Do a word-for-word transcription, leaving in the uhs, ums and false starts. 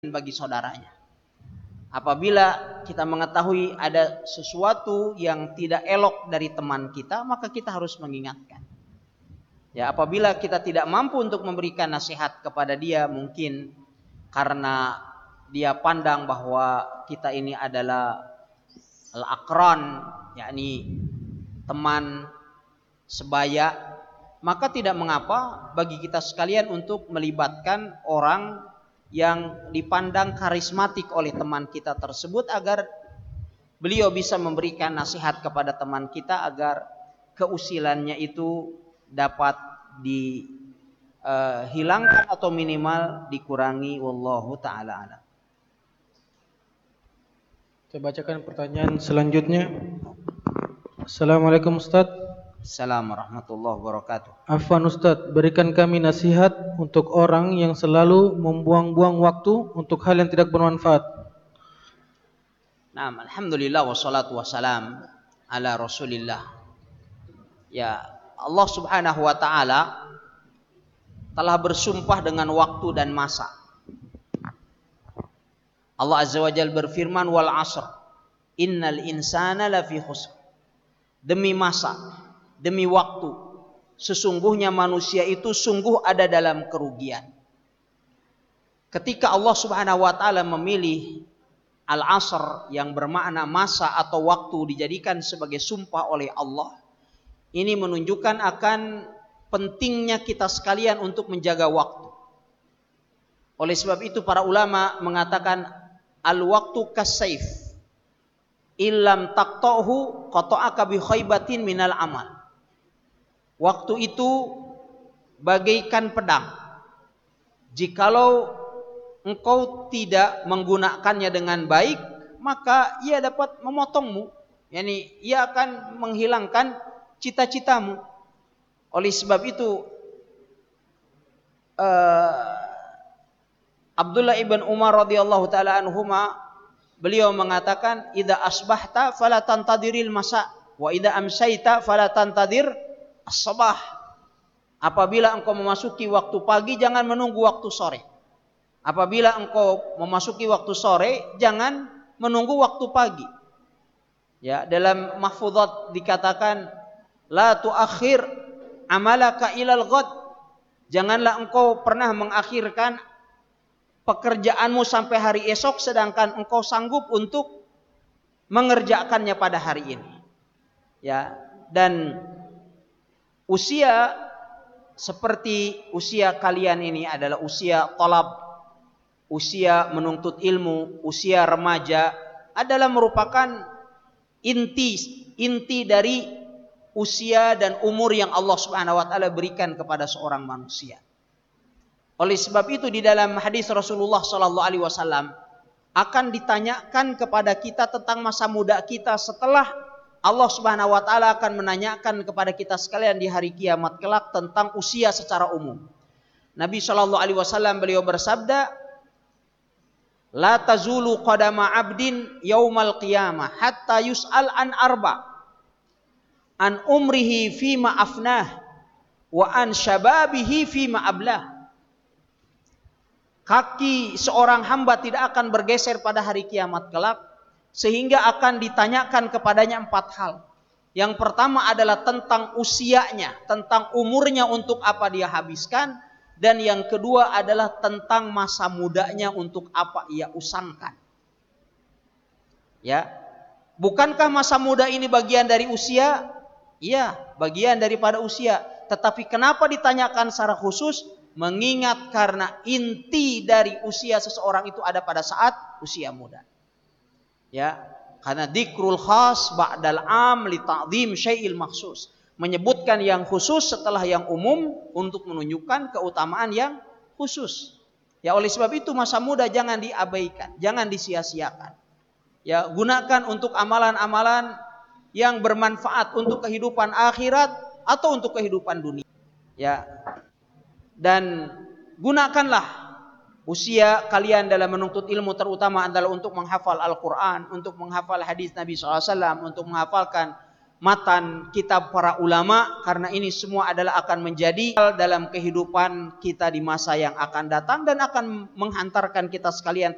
bagi saudaranya. Apabila kita mengetahui ada sesuatu yang tidak elok dari teman kita, maka kita harus mengingatkan. Ya, apabila kita tidak mampu untuk memberikan nasihat kepada dia, mungkin karena dia pandang bahwa kita ini adalah al-aqran, yakni teman sebaya, maka tidak mengapa bagi kita sekalian untuk melibatkan orang yang dipandang karismatik oleh teman kita tersebut agar beliau bisa memberikan nasihat kepada teman kita agar keusilannya itu dapat dihilangkan uh, atau minimal dikurangi. Wallahu ta'ala alam. Saya bacakan pertanyaan selanjutnya. Assalamualaikum Ustaz. Assalamualaikum warahmatullahi wabarakatuh. Afwan Ustaz, berikan kami nasihat untuk orang yang selalu membuang-buang waktu untuk hal yang tidak bermanfaat. Nah, alhamdulillah wassalatu wassalam ala Rasulillah. Ya, Allah Subhanahu wa taala telah bersumpah dengan waktu dan masa. Allah Azza wa Jalla berfirman, wal 'ashr innal insana lafi khusr. Demi masa, demi waktu, sesungguhnya manusia itu sungguh ada dalam kerugian. Ketika Allah Subhanahu wa taala memilih al-'ashr yang bermakna masa atau waktu dijadikan sebagai sumpah oleh Allah, ini menunjukkan akan pentingnya kita sekalian untuk menjaga waktu. Oleh sebab itu para ulama mengatakan al-waqtu kas-saif illam taqta'hu qata'aka bi khaybatin minal amal. Waktu itu bagaikan pedang. Jikalau engkau tidak menggunakannya dengan baik, maka ia dapat memotongmu. Yani ia akan menghilangkan cita-citamu. Oleh sebab itu uh, Abdullah ibn Umar radhiyallahu taala anhuma beliau mengatakan, idza asbahta fala tantadiril masa wa idza amsayta fala tantadir as-sabah. Apabila engkau memasuki waktu pagi, jangan menunggu waktu sore. Apabila engkau memasuki waktu sore, jangan menunggu waktu pagi. Ya, dalam mahfuzat dikatakan la tuakhir amalaka ilal ghad. Janganlah engkau pernah mengakhirkan pekerjaanmu sampai hari esok sedangkan engkau sanggup untuk mengerjakannya pada hari ini. Ya, dan usia seperti usia kalian ini adalah usia talab, usia menuntut ilmu, usia remaja adalah merupakan inti inti dari usia dan umur yang Allah Subhanahu wa taala berikan kepada seorang manusia. Oleh sebab itu di dalam hadis Rasulullah sallallahu alaihi wasallam akan ditanyakan kepada kita tentang masa muda kita setelah Allah Subhanahu wa taala akan menanyakan kepada kita sekalian di hari kiamat kelak tentang usia secara umum. Nabi sallallahu alaihi wasallam beliau bersabda, la tazulu qadama 'abdin yaumal qiyamah hatta yus'al an arba' an umrihi fima afnah wa an syababihi fima ablah. Kaki seorang hamba tidak akan bergeser pada hari kiamat kelak sehingga akan ditanyakan kepadanya empat hal. Yang pertama adalah tentang usianya, tentang umurnya untuk apa dia habiskan, dan yang kedua adalah tentang masa mudanya untuk apa ia usangkan. Ya. Bukankah masa muda ini bagian dari usia? Iya, bagian daripada usia. Tetapi kenapa ditanyakan secara khusus? Mengingat karena inti dari usia seseorang itu ada pada saat usia muda. Ya, karena dzikrul khas ba'dal am li ta'zim syai'il makhsus. Menyebutkan yang khusus setelah yang umum untuk menunjukkan keutamaan yang khusus. Ya, oleh sebab itu masa muda jangan diabaikan, jangan disia-siakan. Ya, gunakan untuk amalan-amalan yang bermanfaat untuk kehidupan akhirat atau untuk kehidupan dunia. Ya. Dan gunakanlah usia kalian dalam menuntut ilmu, terutama adalah untuk menghafal Al-Quran, untuk menghafal hadis Nabi shallallahu alaihi wasallam, untuk menghafalkan matan kitab para ulama, karena ini semua adalah akan menjadi dalam kehidupan kita di masa yang akan datang dan akan menghantarkan kita sekalian